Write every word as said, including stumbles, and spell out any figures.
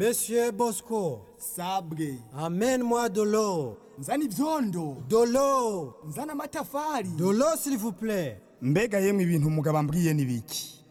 Monsieur Bosco, Sabre. amène-moi de l'eau. Nzana ivyondo. De l'eau. Nzana amatafari. De l'eau, s'il vous plaît. Mbega yemwe ibintu umugabo ambwiye nibiki?